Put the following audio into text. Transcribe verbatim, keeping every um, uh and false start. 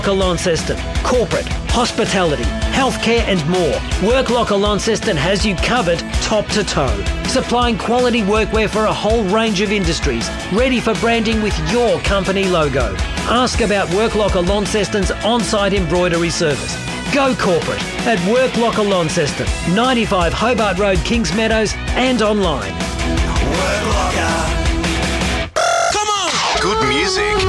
Launceston, corporate, hospitality, healthcare and more. Worklocker Launceston has you covered top to toe. Supplying quality workwear for a whole range of industries, ready for branding with your company logo. Ask about Worklocker Launceston's on-site embroidery service. Go corporate at Worklocker Launceston, ninety-five Hobart Road, Kings Meadows, and online. Worklocker. Come on! Good music.